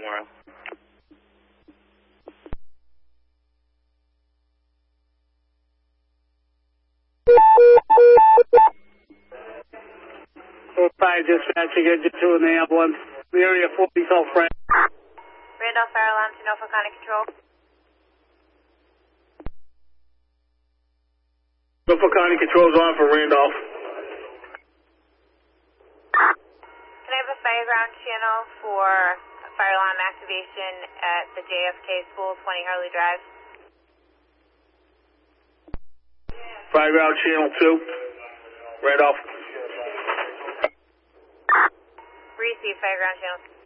Memorial. Five dispatching engine 2 in the ambulance. The area 40 South Frank. Randolph Fire Alarm to Norfolk County Control. Norfolk County Control's on for Randolph. Can I have a fireground channel for fire alarm activation at the JFK School, 20 Hurley Drive? Fireground channel 2. Randolph. Receive fireground channel.